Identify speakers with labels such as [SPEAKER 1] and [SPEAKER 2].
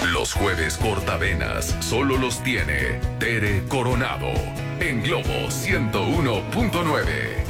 [SPEAKER 1] Los jueves cortavenas solo los tiene Tere Coronado en Globo 101.9.